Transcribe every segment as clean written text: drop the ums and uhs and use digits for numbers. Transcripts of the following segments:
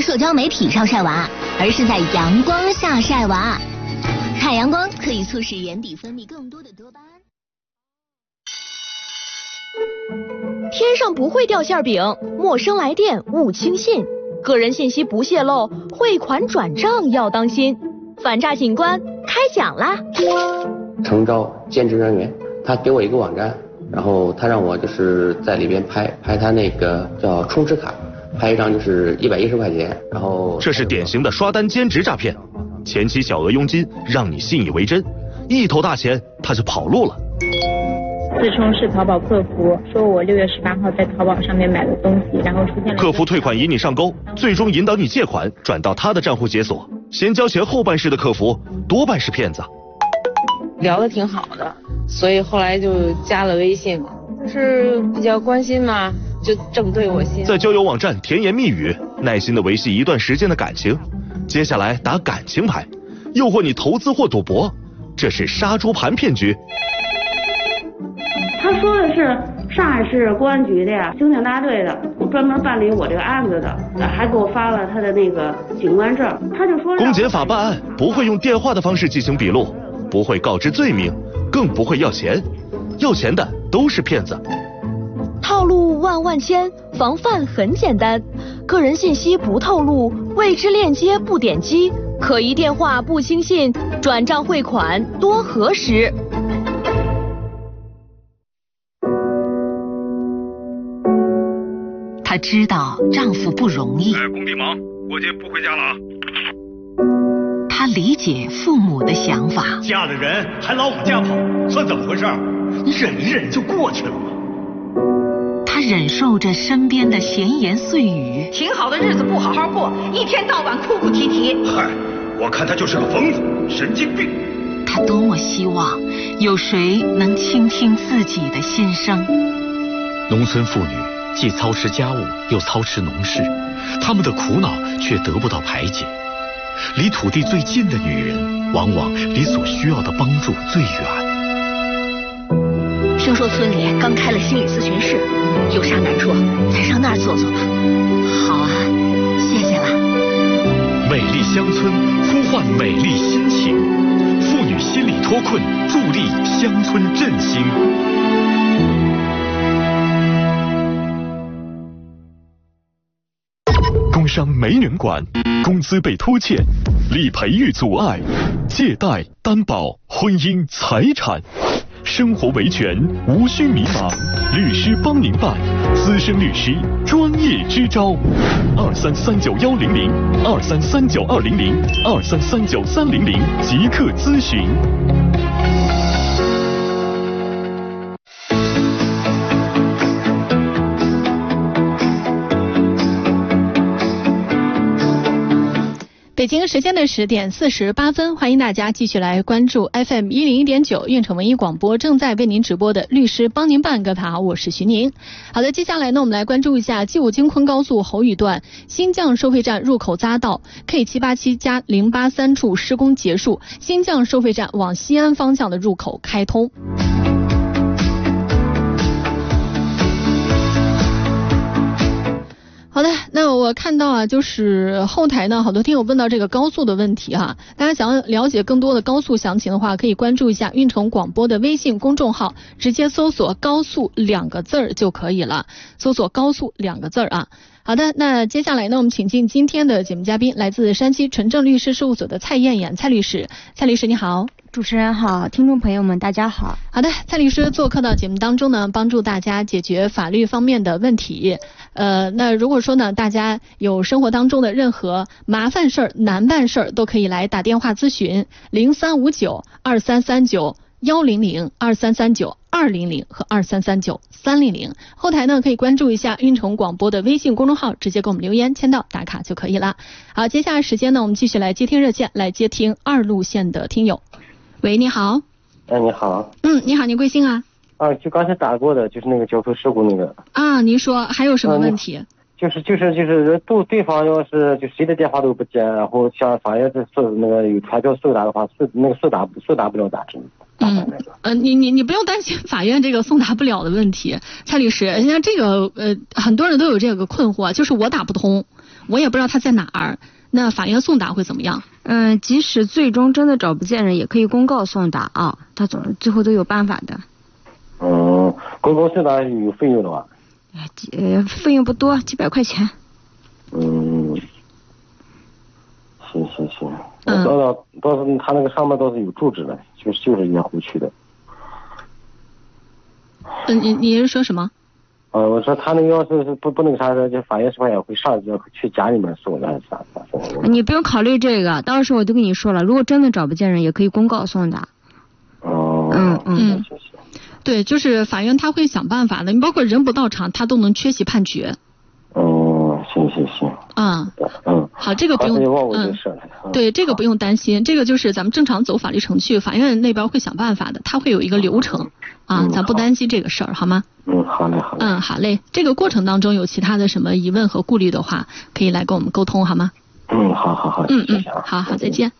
社交媒体上晒娃，而是在阳光下晒娃。看阳光可以促使眼底分泌更多的多巴胺。 天上不会掉馅饼，陌生来电勿轻信，个人信息不泄露，汇款转账要当心。反诈警官开讲啦！ 诚招兼职人员，他给我一个网站，然后他让我就是在里边拍他那个叫充值卡，拍一张就是110块钱，然后这是典型的刷单兼职诈骗，前期小额佣金让你信以为真，一头大钱他就跑路了。 自称是淘宝客服，说我6月18号在淘宝上面买的东西，然后出现了客服退款引你上钩，最终引导你借款转到他的账户解锁，先交钱后办事的客服多半是骗子。 聊得挺好的，所以后来就加了微信了，是比较关心嘛，就正对我心。 在交友网站甜言蜜语，耐心的维系一段时间的感情，接下来打感情牌，诱惑你投资或赌博，这是杀猪盘骗局。 他说的是上海市公安局的呀，刑警大队的，专门办理我这个案子的，还给我发了他的那个警官证。他就说公检法办案不会用电话的方式进行笔录，不会告知罪名，更不会要钱，要钱的都是骗子。 套路万万千，防范很简单，个人信息不透露，未知链接不点击，可疑电话不轻信，转账汇款多核实。 她知道丈夫不容易， 工地忙，过节不回家了啊。 她理解父母的想法， 嫁了人还老往家跑，算怎么回事？你忍一忍就过去了嘛。 她忍受着身边的闲言碎语， 挺好的日子不好好过，一天到晚哭哭啼啼。 嗨，我看他就是个疯子，神经病。 她多么希望有谁能倾听自己的心声。 农村妇女既操持家务又操持农事，她们的苦恼却得不到排解。离土地最近的女人，往往离所需要的帮助最远。 听说村里刚开了心理咨询室，有啥难处咱上那儿坐坐吧。好啊，谢谢了。 美丽乡村呼唤美丽心情，妇女心理脱困，助力乡村振兴。工商没人管，工资被拖欠，理赔遇阻碍，借贷、担保、婚姻、财产，生活维权无需迷茫，律师帮您办，资深律师专业支招，233910023392002339300300即刻咨询。 北京时间的10点48分，欢迎大家继续来关注 FM101.9 运城文艺广播正在为您直播的律师帮您办。各位好，我是徐宁。好的，接下来呢，我们来关注一下G5京昆高速侯宇段新绛收费站入口匝道 K787+083处施工结束，新绛收费站往西安方向的入口开通。好的，那我看到啊，就是后台呢，好多听友问到这个高速的问题哈，大家想要了解更多的高速详情的话，可以关注一下运城广播的微信公众号，直接搜索高速2个字就可以了，搜索高速2个字啊。好的，那接下来呢，我们请进今天的节目嘉宾，来自山西纯正律师事务所的蔡艳艳蔡律师。蔡律师你好。 主持人好，听众朋友们大家好。 好的，蔡律师做客到节目当中呢，帮助大家解决法律方面的问题。那如果说呢，大家有生活当中的任何麻烦事儿、难办事儿，都可以来打电话咨询0359-2339-100、2339-200和2339-300。后台呢可以关注一下运城广播的微信公众号，直接给我们留言签到打卡就可以了。好，接下来时间呢，我们继续来接听热线，来接听2路线的听友。喂，你好。 你好。 你好，你贵姓啊？ 就刚才打过的，就是那个交通事故那个。 啊，您说还有什么问题？ 就是对方要是就谁的电话都不接，然后向法院那个有传票速达的话，速达不了咋整？ 你不用担心法院这个送达不了的问题，蔡律师，现在这个很多人都有这个困惑，就是我打不通， 我也不知道他在哪儿，那法院送达会怎么样？ 即使最终真的找不见人，也可以公告送达啊，他最后都有办法的。 公告送达有费用的吧？ 费用不多，几百块钱。 行。到时候他那个上面倒是有住址的，就是沿湖区的。 你是说什么？ 我说他那个要是不那个啥的，就法院是不是也会上去家里面送的？ 你不用考虑这个，到时候我都跟你说了，如果真的找不见人，也可以公告送达。 行。 对，就是法院他会想办法的，你包括人不到场，他都能缺席判决。 行。 好，这个不用对，这个不用担心，这个就是咱们正常走法律程序，法院那边会想办法的，他会有一个流程啊，咱不担心这个事儿，好吗？ 好嘞。 好嘞，这个过程当中有其他的什么疑问和顾虑的话，可以来跟我们沟通，好吗？ 好。 好，再见。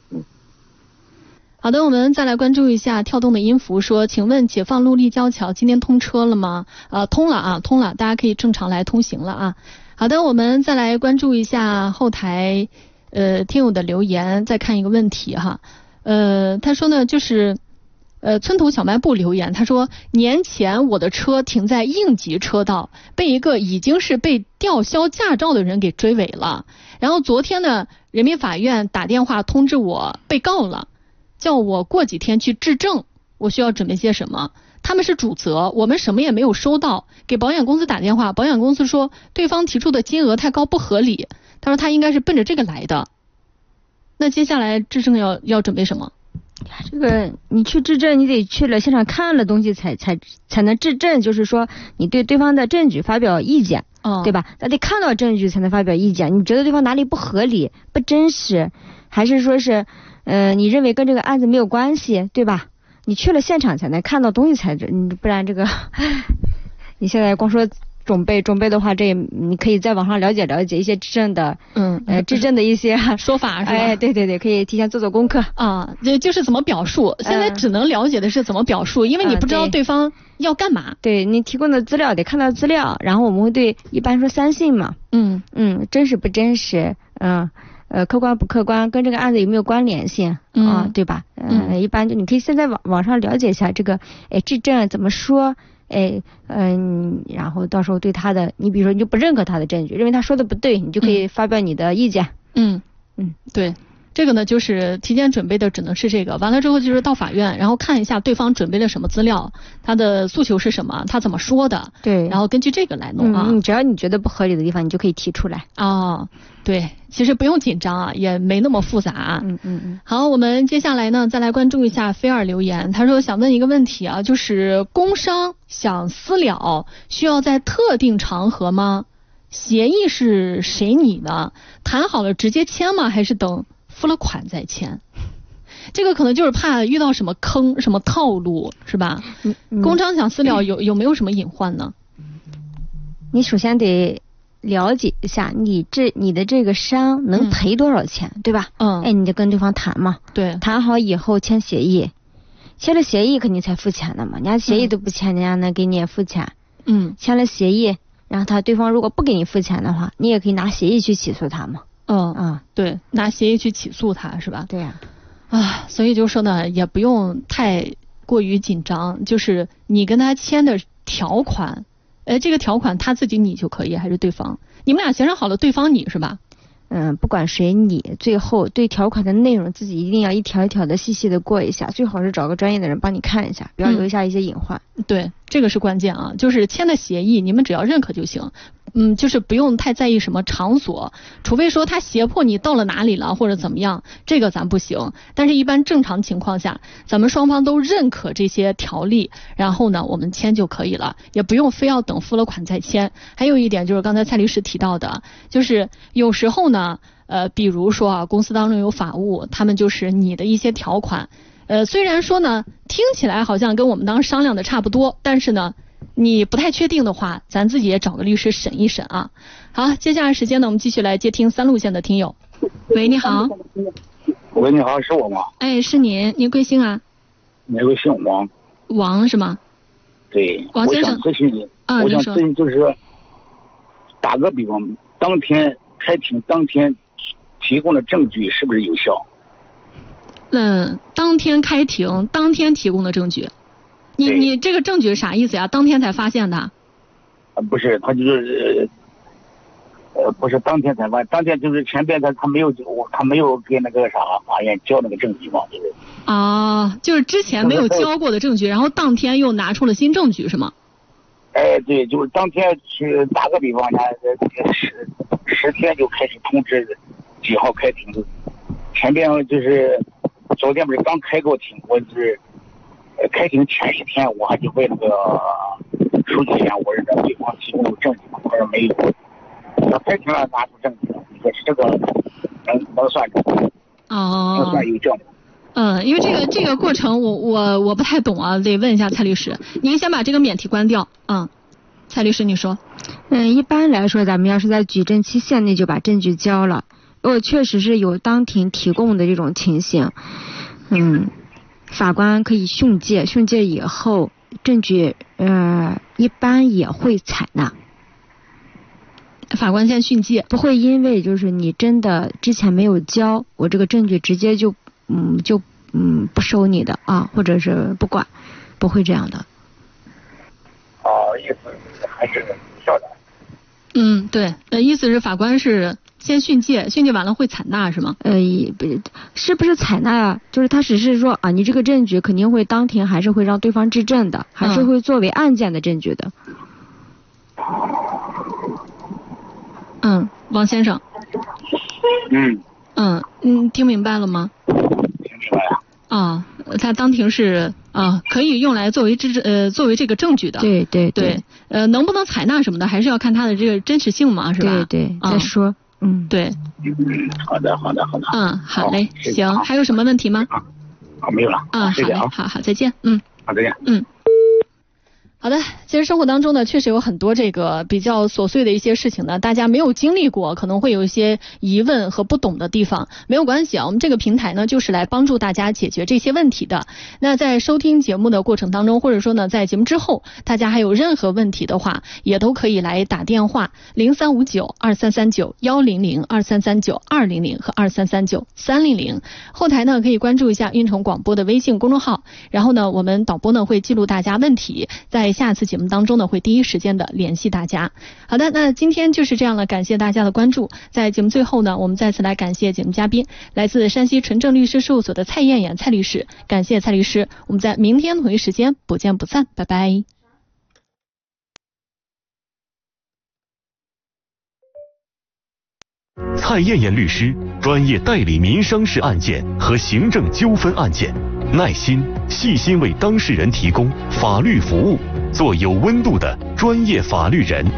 好的，我们再来关注一下跳动的音符说，请问解放路立交桥今天通车了吗？通了，大家可以正常来通行了啊。好的，我们再来关注一下后台听友的留言，再看一个问题哈。他说呢，就是村头小卖部留言，他说年前我的车停在应急车道，被一个已经是被吊销驾照的人给追尾了。然后昨天呢，人民法院打电话通知我被告了，叫我过几天去质证，我需要准备些什么？他们是主责，我们什么也没有收到。给保险公司打电话，保险公司说对方提出的金额太高不合理，他说他应该是奔着这个来的。那接下来质证要准备什么？ 这个你去质证，你得去了现场看了东西才能质证，就是说你对对方的证据发表意见，对吧？那得看到证据才能发表意见。你觉得对方哪里不合理、不真实，还是说是你认为跟这个案子没有关系，对吧？你去了现场才能看到东西不然这个你现在光说准备的话，这你可以在网上了解一些质证的质证的一些说法是吧？ 对，可以提前做功课啊。就是怎么表述，现在只能了解的是怎么表述，因为你不知道对方要干嘛。 对，你提供的资料得看到资料，然后我们会对一般说三信嘛，真实不真实，客观不客观，跟这个案子有没有关联性啊，对吧？一般就你可以先在网上了解一下这个质证怎么说，然后到时候对他的，你比如说你就不认可他的证据，认为他说的不对，你就可以发表你的意见。 对。这个呢，就是提前准备的只能是这个，完了之后就是到法院，然后看一下对方准备了什么资料，他的诉求是什么，他怎么说的， 对， 然后根据这个来弄啊。 只要你觉得不合理的地方，你就可以提出来。 对，其实不用紧张啊，也没那么复杂。好，我们接下来呢，再来关注一下菲尔留言，他说想问一个问题啊，就是工商想私了，需要在特定场合吗？协议是谁拟的？谈好了直接签吗？还是等付了款再签？这个可能就是怕遇到什么坑、什么套路，是吧？工商想私了有没有什么隐患呢？ 你首先得了解一下你的这个伤能赔多少钱，对吧？你得跟对方谈嘛。 对， 谈好以后签协议，签了协议肯定才付钱的嘛。人家协议都不签，人家能给你付钱？签了协议，然后对方如果不给你付钱的话，你也可以拿协议去起诉他嘛。 对，拿协议去起诉他是吧？ 对呀。 所以就说呢，也不用太过于紧张，就是你跟他签的条款，这个条款他自己拟就可以，还是对方？你们俩协商好了，对方拟是吧？ 不管谁拟，最后对条款的内容自己一定要一条一条的细细的过一下，最好是找个专业的人帮你看一下，不要留下一些隐患。 对，这个是关键啊，就是签的协议，你们只要认可就行。就是不用太在意什么场所，除非说他胁迫你到了哪里了或者怎么样，这个咱不行。但是一般正常情况下，咱们双方都认可这些条例，然后呢我们签就可以了，也不用非要等付了款再签。还有一点就是刚才蔡律师提到的，就是有时候呢比如说公司当中有法务，他们就是你的一些条款虽然说呢听起来好像跟我们当时商量的差不多，但是呢你不太确定的话，咱自己也找个律师审一审啊。好，接下来时间呢，我们继续来接听3路线的听友。喂，你好。 喂，你好，是我吗？ 是您贵姓啊？ 那个姓王。 王是吗？ 对。 王先生。 我想咨询你，我想咨询就是，打个比方，当天开庭当天提供的证据是不是有效？ 当天开庭当天提供的证据，你这个证据是啥意思呀？当天才发现的？ 不是，他就是不是当天才发现，当天就是前边他没有给那个法院交那个证据嘛，就是。 就是之前没有交过的证据，然后当天又拿出了新证据是吗？ 对，就是当天是打个比方呢，10天就开始通知几号开庭，前边就是昨天不是刚开过庭，我是开庭前一天我还就问那个书记员，我让对方提供有证据吗？他说没有。他开庭了拿出证据，你说这个能算证据？能算有证据？ 因为这个过程我不太懂啊，得问一下蔡律师。您先把这个免提关掉。蔡律师你说。 一般来说咱们要是在举证期限内就把证据交了，如果确实是有当庭提供的这种情形，法官可以训诫以后证据一般也会采纳。 法官先训诫， 不会因为就是你真的之前没有交，我这个证据直接就不收你的或者是不管，不会这样的。 意思还是有效的。 对，意思是法官是先训诫完了会采纳是吗？ 是不是采纳啊？就是他只是说你这个证据肯定会当庭还是会让对方质证的，还是会作为案件的证据的。 王先生。听明白了吗？ 听明白了。 他当庭是可以用来作为这个证据的。 对。 能不能采纳什么的，还是要看他的这个真实性嘛，是吧？ 对，再说。 对。 好的。 好嘞，行，还有什么问题吗？ 没有了。 好嘞，好，再见。 好，再见。 好的，其实生活当中呢，确实有很多这个比较琐碎的一些事情呢，大家没有经历过，可能会有一些疑问和不懂的地方。没有关系啊，我们这个平台呢，就是来帮助大家解决这些问题的。那在收听节目的过程当中，或者说呢，在节目之后，大家还有任何问题的话，也都可以来打电话03592339-100、2339-200和2339-300。后台呢，可以关注一下运城广播的微信公众号，然后呢，我们导播呢会记录大家问题，在下次节目当中呢，会第一时间的联系大家。好的，那今天就是这样了，感谢大家的关注。在节目最后呢，我们再次来感谢节目嘉宾，来自山西纯正律师事务所的蔡艳艳蔡律师，感谢蔡律师。我们在明天同一时间不见不散，拜拜。 蔡艳艳律师专业代理民商事案件和行政纠纷案件，耐心细心为当事人提供法律服务，做有温度的专业法律人。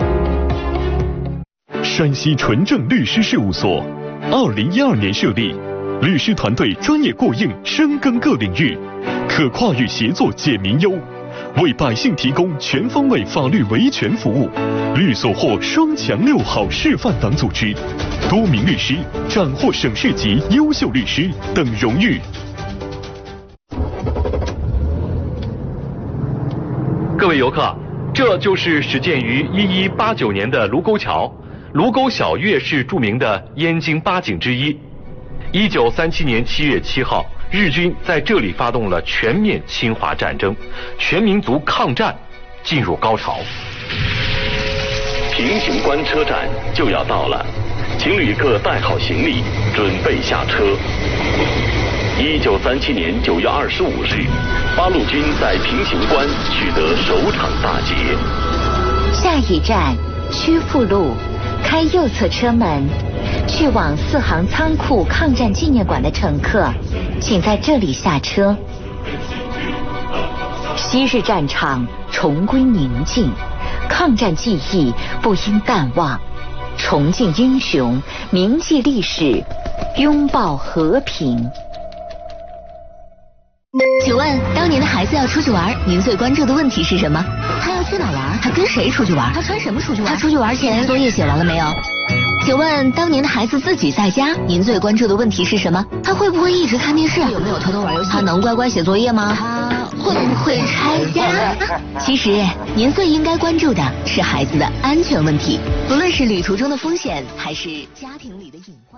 山西纯正律师事务所2012年设立，律师团队专业过硬，深耕各领域，可跨域协作解民忧，为百姓提供全方位法律维权服务。律所获双强6好示范党组织，多名律师斩获省市级优秀律师等荣誉。 各位游客，这就是始建于1189年的卢沟桥。卢沟晓月是著名的燕京8景之一。1937年7月7号，日军在这里发动了全面侵华战争，全民族抗战进入高潮。 平型关车站就要到了，请旅客带好行李，准备下车。1937年9月25日，八路军在平型关取得首场大捷。 下一站曲阜路，开右侧车门，去往4行仓库抗战纪念馆的乘客，请在这里下车。昔日战场重归宁静，抗战记忆不应淡忘，重敬英雄，铭记历史，拥抱和平。 请问当您的孩子要出去玩，您最关注的问题是什么？他要去哪玩？他跟谁出去玩？他穿什么出去玩？他出去玩前作业写完了没有？请问当您的孩子自己在家，您最关注的问题是什么？他会不会一直看电视？有没有偷偷玩游戏？他能乖乖写作业吗？他会不会拆家？其实，您最应该关注的是孩子的安全问题，不论是旅途中的风险，还是家庭里的隐患。